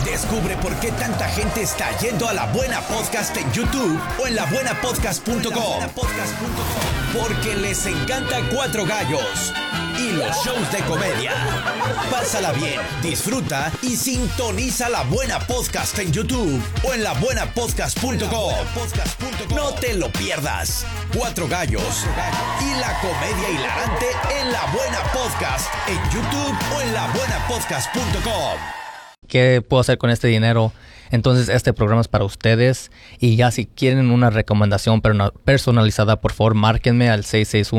Descubre por qué tanta gente está yendo a La Buena Podcast en YouTube o en labuenapodcast.com. Porque les encanta Cuatro Gallos y los shows de comedia. Pásala bien, disfruta y sintoniza La Buena Podcast en YouTube o en labuenapodcast.com. No te lo pierdas. Cuatro Gallos y la comedia hilarante en La Buena Podcast en YouTube o en labuenapodcast.com. ¿Qué puedo hacer con este dinero? Entonces este programa es para ustedes. Y ya si quieren una recomendación personalizada, por favor márquenme al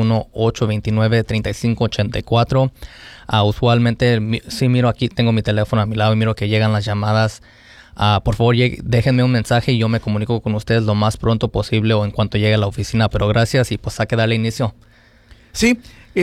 661-829-3584. Usualmente, si miro aquí, tengo mi teléfono a mi lado y miro que llegan las llamadas. Por favor déjenme un mensaje y yo me comunico con ustedes lo más pronto posible o en cuanto llegue a la oficina. Pero gracias y pues hay que darle inicio. Sí,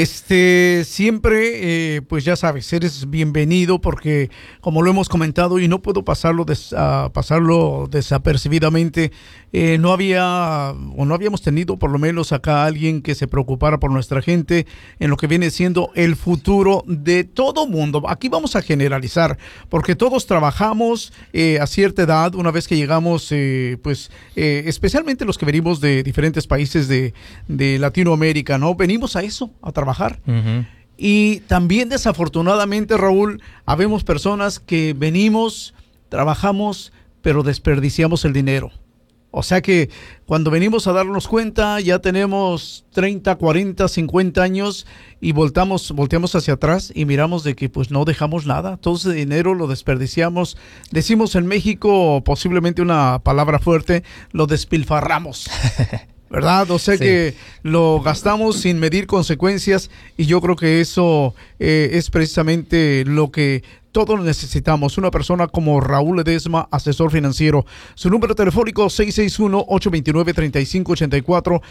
siempre, pues ya sabes, eres bienvenido porque como lo hemos comentado y no puedo pasarlo desapercibidamente, no habíamos tenido por lo menos acá alguien que se preocupara por nuestra gente en lo que viene siendo el futuro de todo mundo. Aquí vamos a generalizar porque todos trabajamos a cierta edad, una vez que llegamos, especialmente los que venimos de diferentes países de Latinoamérica, ¿no? Venimos a eso, a trabajar. Uh-huh. Y también desafortunadamente, Raúl, habemos personas que venimos, trabajamos, pero desperdiciamos el dinero. O sea que cuando venimos a darnos cuenta, ya tenemos 30, 40, 50 años y volteamos hacia atrás y miramos de que pues no dejamos nada. Todo ese dinero lo desperdiciamos. Decimos en México, posiblemente una palabra fuerte, lo despilfarramos. ¿Verdad? O sea sí, que lo gastamos sin medir consecuencias y yo creo que eso es precisamente lo que todos necesitamos. Una persona como Raúl Ledesma, asesor financiero. Su número telefónico 661-829-3584,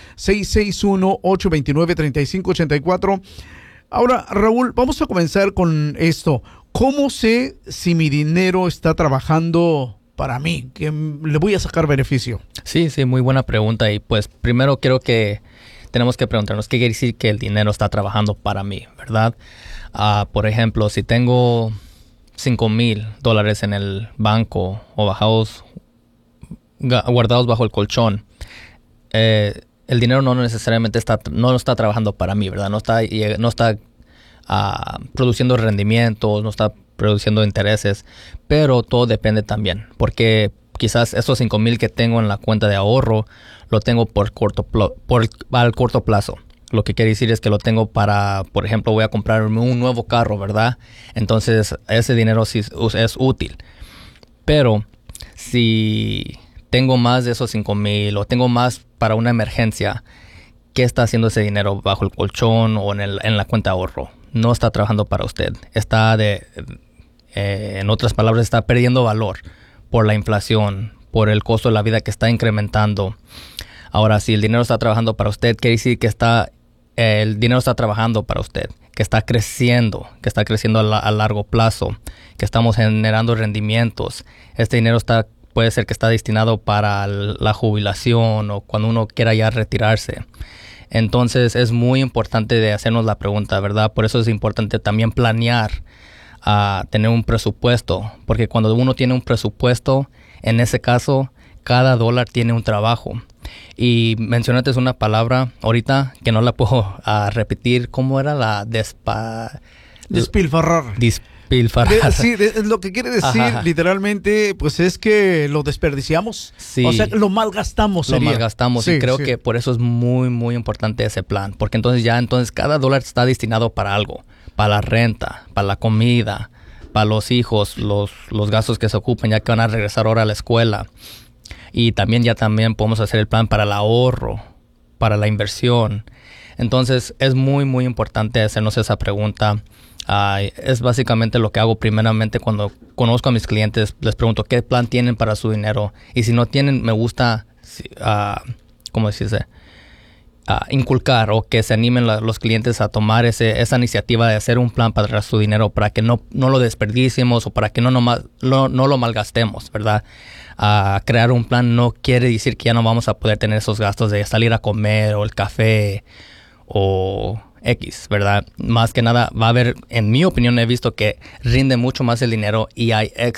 661-829-3584. Ahora, Raúl, vamos a comenzar con esto. ¿Cómo sé si mi dinero está trabajando para mí, que le voy a sacar beneficio? Sí, muy buena pregunta. Y pues primero creo que tenemos que preguntarnos qué quiere decir que el dinero está trabajando para mí, ¿verdad? Por ejemplo, si tengo $5,000 en el banco o guardados bajo el colchón, el dinero no necesariamente está trabajando para mí, ¿verdad? No está produciendo rendimientos, no está produciendo intereses, pero todo depende también, porque quizás esos $5,000 que tengo en la cuenta de ahorro lo tengo al corto plazo. Lo que quiere decir es que lo tengo para, por ejemplo, voy a comprarme un nuevo carro, ¿verdad? Entonces ese dinero sí es útil. Pero si tengo más de esos $5,000 o tengo más para una emergencia, ¿qué está haciendo ese dinero bajo el colchón o en la cuenta de ahorro? No está trabajando para usted. En otras palabras, está perdiendo valor por la inflación, por el costo de la vida que está incrementando. Ahora, si el dinero está trabajando para usted, quiere decir que el dinero está trabajando para usted, que está creciendo a largo plazo, que estamos generando rendimientos. Este dinero puede ser que está destinado para la jubilación o cuando uno quiera ya retirarse. Entonces, es muy importante de hacernos la pregunta, ¿verdad? Por eso es importante también planear, tener un presupuesto, porque cuando uno tiene un presupuesto, en ese caso, cada dólar tiene un trabajo. Y mencionaste una palabra ahorita que no la puedo repetir. ¿Cómo era la despilfarrar? Despilfarrar. Sí, lo que quiere decir literalmente, pues es que lo desperdiciamos. Sí. O sea, lo malgastamos. Sí, y creo que por eso es muy, muy importante ese plan. Porque entonces cada dólar está destinado para algo. Para la renta, para la comida, para los hijos, los gastos que se ocupan ya que van a regresar ahora a la escuela. Y también podemos hacer el plan para el ahorro, para la inversión. Entonces es muy, muy importante hacernos esa pregunta. Es básicamente lo que hago primeramente cuando conozco a mis clientes. Les pregunto qué plan tienen para su dinero. Y si no tienen, me gusta, ¿cómo decirse? Inculcar o que se animen los clientes a tomar esa iniciativa de hacer un plan para su dinero para que no lo desperdiciemos o para que no lo malgastemos, ¿verdad? Crear un plan no quiere decir que ya no vamos a poder tener esos gastos de salir a comer o el café o X, ¿verdad? Más que nada va a haber, en mi opinión, he visto que rinde mucho más el dinero y hay